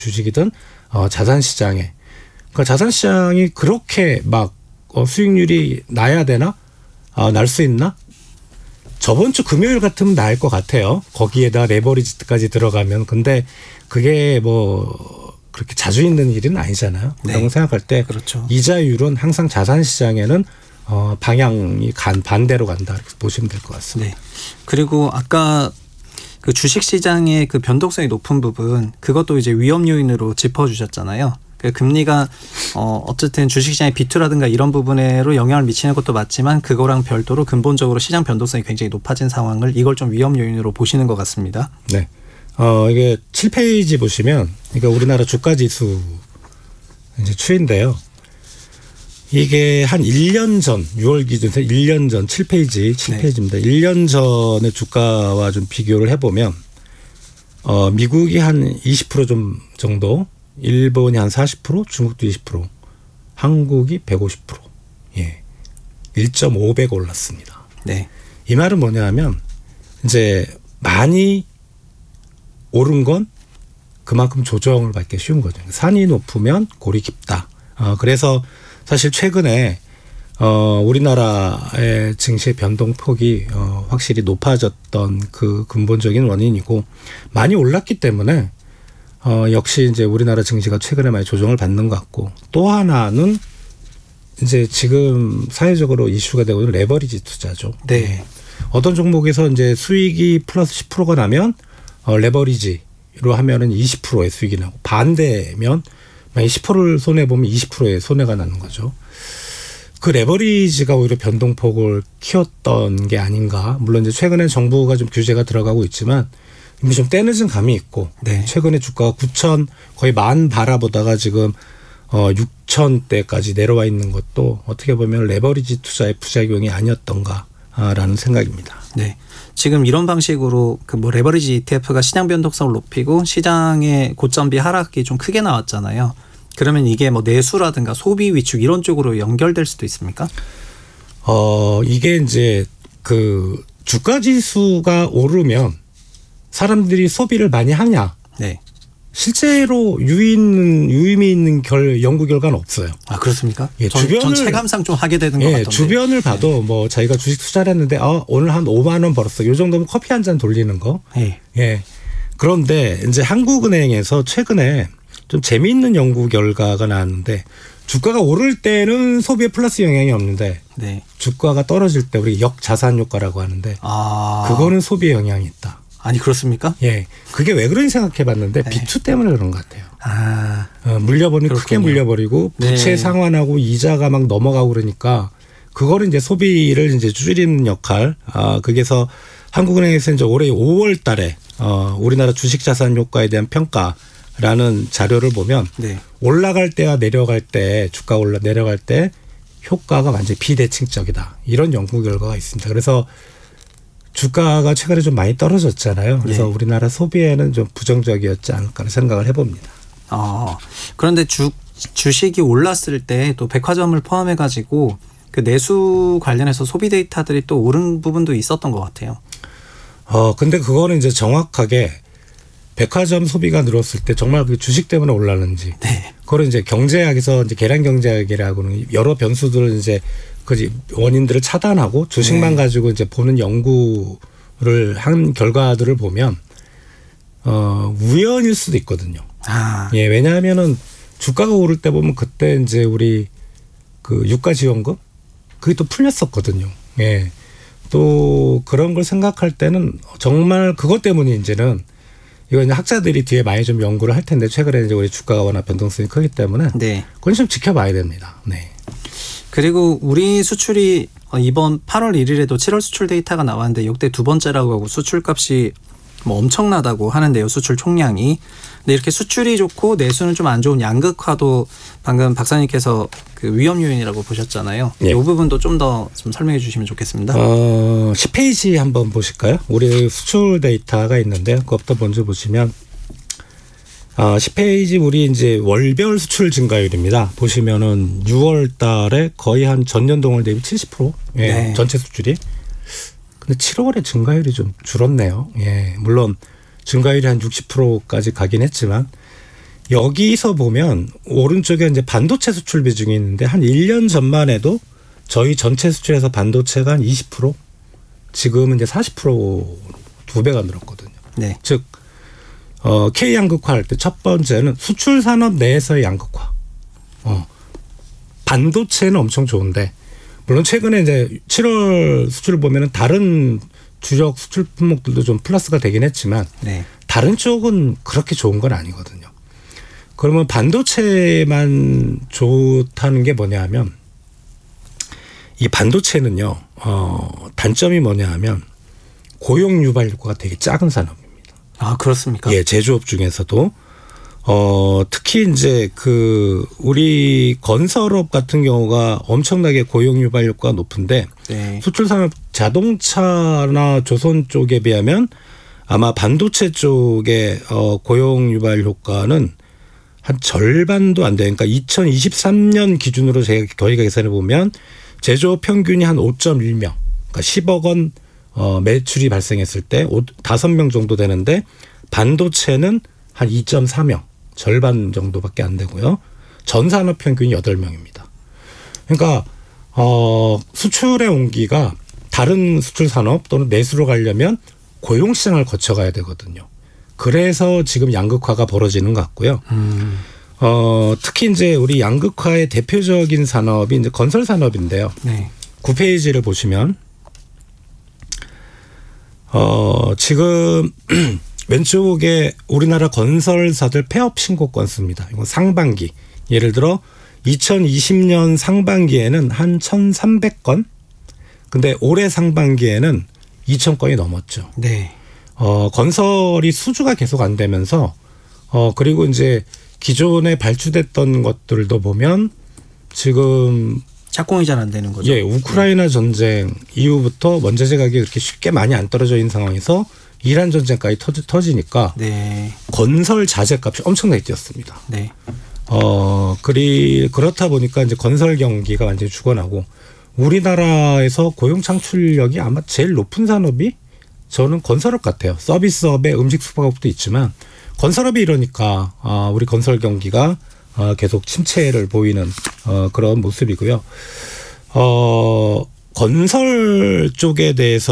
주식이든 자산시장에. 그러니까 자산시장이 그렇게 막 수익률이 나야 되나? 날 수 있나? 저번 주 금요일 같으면 나을 것 같아요. 거기에다 레버리지까지 들어가면. 근데 그게 뭐 그렇게 자주 있는 일은 아니잖아요. 네. 라고 생각할 때 그렇죠. 이자율은 항상 자산시장에는 방향이 반대로 간다 이렇게 보시면 될 것 같습니다. 네. 그리고 아까 그 주식시장의 그 변동성이 높은 부분 그것도 이제 위험 요인으로 짚어주셨잖아요. 그 금리가 어쨌든 주식시장의 비투라든가 이런 부분으로 영향을 미치는 것도 맞지만 그거랑 별도로 근본적으로 시장 변동성이 굉장히 높아진 상황을 이걸 좀 위험 요인으로 보시는 것 같습니다. 네. 이게 7페이지 보시면 그러니까 우리나라 주가지수 이제 추인데요. 이게 한 1년 전 6월 기준에서 1년 전 7페이지입니다. 네. 1년 전의 주가와 좀 비교를 해보면 미국이 한 20% 좀 정도, 일본이 한 40%, 중국도 20%, 한국이 150%. 예. 1.5배 올랐습니다. 네. 이 말은 뭐냐면 이제 많이 오른 건 그만큼 조정을 받기 쉬운 거죠. 산이 높으면 골이 깊다. 그래서 사실 최근에 우리나라의 증시의 변동폭이 확실히 높아졌던 그 근본적인 원인이고 많이 올랐기 때문에 역시 이제 우리나라 증시가 최근에 많이 조정을 받는 것 같고 또 하나는 이제 지금 사회적으로 이슈가 되고 있는 레버리지 투자죠. 네. 어떤 종목에서 이제 수익이 플러스 10%가 나면 레버리지로 하면은 20%의 수익이 나고 반대면 만약 10%를 손해 보면 20%의 손해가 나는 거죠. 그 레버리지가 오히려 변동폭을 키웠던 게 아닌가. 물론 이제 최근에 정부가 좀 규제가 들어가고 있지만 이미 좀 때늦은 감이 있고 네. 최근에 주가가 9천 거의 만 바라보다가 지금 6천대까지 내려와 있는 것도 어떻게 보면 레버리지 투자의 부작용이 아니었던가라는 생각입니다. 네. 지금 이런 방식으로 그 뭐 레버리지 ETF가 시장 변동성을 높이고 시장의 고점비 하락이 좀 크게 나왔잖아요. 그러면 이게 뭐 내수라든가 소비 위축 이런 쪽으로 연결될 수도 있습니까? 이게 이제 그 주가 지수가 오르면 사람들이 소비를 많이 하냐? 네. 실제로 유의미 있는 연구 결과는 없어요. 아 그렇습니까? 예, 전 체감상 좀 하게 되는 것 같던데. 주변을 봐도 뭐 자기가 주식 투자를 했는데 오늘 한 5만 원 벌었어. 이 정도면 커피 한 잔 돌리는 거. 네. 예. 그런데 이제 한국은행에서 최근에 좀 재미있는 연구 결과가 나왔는데 주가가 오를 때는 소비에 플러스 영향이 없는데 네. 주가가 떨어질 때 우리 역자산 효과라고 하는데 그거는 소비에 영향이 있다. 아니 그렇습니까? 예, 그게 왜 그런지 생각해봤는데 비투 때문에 그런 것 같아요. 물려버리면 크게 물려버리고 부채 네. 상환하고 이자가 막 넘어가고 그러니까 그거를 이제 소비를 이제 줄이는 역할. 그게서 한국은행에서 이제 올해 5월달에 우리나라 주식자산 효과에 대한 평가라는 자료를 보면 네. 올라갈 때와 내려갈 때 주가 내려갈 때 효과가 완전히 비대칭적이다. 이런 연구 결과가 있습니다. 그래서 주가가 최근에 좀 많이 떨어졌잖아요. 그래서 네. 우리나라 소비에는 좀 부정적이었지 않을까 생각을 해봅니다. 그런데 주식이 올랐을 때 또 백화점을 포함해 가지고 그 내수 관련해서 소비 데이터들이 또 오른 부분도 있었던 것 같아요. 근데 그거는 이제 정확하게 백화점 소비가 늘었을 때 정말 그 주식 때문에 올랐는지. 네. 그걸 이제 경제학에서 이제 계량 경제학이라고는 여러 변수들을 이제 그 원인들을 차단하고 주식만 가지고 이제 보는 연구를 한 결과들을 보면 우연일 수도 있거든요. 예, 왜냐하면은 주가가 오를 때 보면 그때 이제 우리 그 유가 지원금 그게 또 풀렸었거든요. 예. 또 그런 걸 생각할 때는 정말 그것 때문에 이제는 이거 이제 학자들이 뒤에 많이 좀 연구를 할 텐데 최근에 이제 우리 주가가 워낙 변동성이 크기 때문에 네. 그건 좀 지켜봐야 됩니다. 네. 그리고 우리 수출이 이번 8월 1일에도 7월 수출 데이터가 나왔는데 역대 두 번째라고 하고 수출값이 뭐 엄청나다고 하는데요. 수출 총량이. 근데 이렇게 수출이 좋고 내수는 좀 안 좋은 양극화도 방금 박사님께서 그 위험 요인이라고 보셨잖아요. 예. 이 부분도 좀 더 좀 설명해 주시면 좋겠습니다. 10페이지 한번 보실까요? 우리 수출 데이터가 있는데 그것부터 먼저 보시면 10페이지 우리 이제 월별 수출 증가율입니다. 보시면은 6월 달에 거의 한 전년 동월 대비 70%. 예, 네. 전체 수출이. 근데 7월에 증가율이 좀 줄었네요. 예, 물론 증가율이 한 60%까지 가긴 했지만 여기서 보면 오른쪽에 이제 반도체 수출 비중이 있는데 한 1년 전만 해도 저희 전체 수출에서 반도체가 한 20%, 지금은 이제 40% 2배가 늘었거든요. 네. 즉 K 양극화 할 때 첫 번째는 수출 산업 내에서의 양극화. 반도체는 엄청 좋은데 물론 최근에 이제 7월 수출을 보면은 다른 주력 수출 품목들도 좀 플러스가 되긴 했지만 네. 다른 쪽은 그렇게 좋은 건 아니거든요. 그러면 반도체만 좋다는 게 뭐냐 하면 이 반도체는요. 단점이 뭐냐 하면 고용 유발 효과가 되게 작은 산업입니다. 아, 그렇습니까? 예, 제조업 중에서도 특히 이제 우리 건설업 같은 경우가 엄청나게 고용 유발 효과가 높은데 네. 수출 산업 자동차나 조선 쪽에 비하면 아마 반도체 쪽의 고용 유발 효과는 한 절반도 안 돼요. 그러니까 2023년 기준으로 저희가 계산해 보면 제조업 평균이 한 5.1명, 그러니까 10억 원 매출이 발생했을 때 5명 정도 되는데 반도체는 한 2.4명, 절반 정도밖에 안 되고요. 전 산업 평균이 8명입니다. 그러니까 수출의 온기가 다른 수출 산업 또는 내수로 가려면 고용 시장을 거쳐가야 되거든요. 그래서 지금 양극화가 벌어지는 것 같고요. 특히 이제 우리 양극화의 대표적인 산업이 이제 건설 산업인데요. 네. 9페이지를 보시면 지금 왼쪽에 우리나라 건설사들 폐업 신고 건수입니다. 이건 상반기. 예를 들어 2020년 상반기에는 한 1,300건. 근데 올해 상반기에는 2,000건이 넘었죠. 네. 건설이 수주가 계속 안 되면서 그리고 이제 기존에 발주됐던 것들도 보면 지금 착공이 잘 안 되는 거죠. 예, 우크라이나 전쟁 이후부터 원자재 가격이 그렇게 쉽게 많이 안 떨어져 있는 상황에서 이란 전쟁까지 터지니까 네. 건설 자재값이 엄청나게 뛰었습니다. 네. 그렇다 보니까 이제 건설 경기가 완전히 죽어나고 우리나라에서 고용 창출력이 아마 제일 높은 산업이 저는 건설업 같아요. 서비스업에 음식 숙박업도 있지만 건설업이 이러니까 우리 건설 경기가 계속 침체를 보이는 그런 모습이고요. 건설 쪽에 대해서